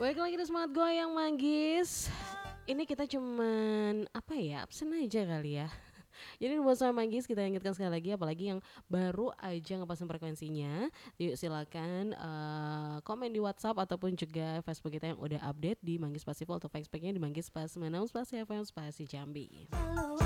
Baik lagi di Semangat Goyang Manggis. Ini kita cuman absen aja kali ya. Jadi buat sama Manggis kita ingatkan sekali lagi, apalagi yang baru aja ngepasang frekuensinya, yuk silakan komen di WhatsApp ataupun juga Facebook kita yang udah update di Manggis Spasi atau Facebooknya di Manggis Spasi Manau Spasi FM Spasi Jambi.